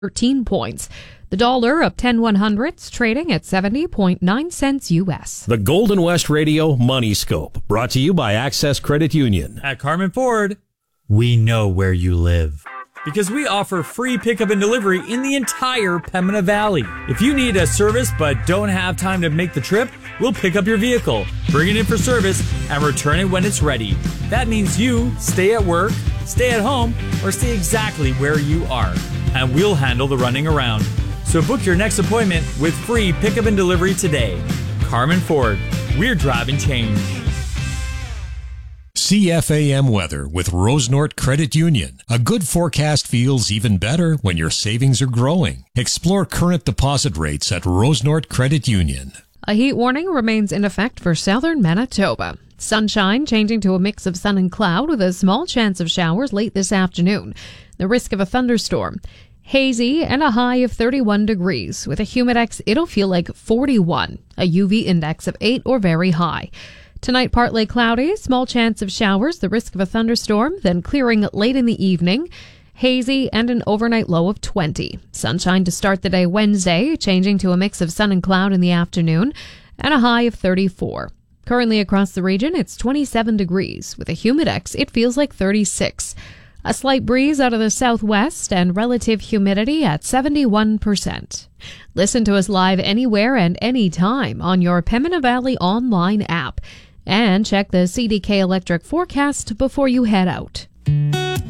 13 points. The dollar up 10/100ths, trading at 70.9 cents U.S. The Golden West Radio Money Scope, brought to you by Access Credit Union. At Carmen Ford, we know where you live, because we offer free pickup and delivery in the entire Pembina Valley. If you need a service but don't have time to make the trip, we'll pick up your vehicle, bring it in for service, and return it when it's ready. That means you stay at work, stay at home, or stay exactly where you are, and we'll handle the running around. So book your next appointment with free pickup and delivery today. Carmen Ford, we're driving change. CFAM weather with Rosenort Credit Union. A good forecast feels even better when your savings are growing. Explore current deposit rates at Rosenort Credit Union. A heat warning remains in effect for southern Manitoba. Sunshine changing to a mix of sun and cloud with a small chance of showers late this afternoon. The risk of a thunderstorm. Hazy and a high of 31 degrees. With a humidex, it'll feel like 41. A UV index of 8 or very high. Tonight, partly cloudy, small chance of showers, the risk of a thunderstorm, then clearing late in the evening. Hazy and an overnight low of 20. Sunshine to start the day Wednesday, changing to a mix of sun and cloud in the afternoon, and a high of 34. Currently across the region, it's 27 degrees. With a humidex, it feels like 36. A slight breeze out of the southwest and relative humidity at 71%. Listen to us live anywhere and anytime on your Pembina Valley online app. And check the CDK Electric forecast before you head out.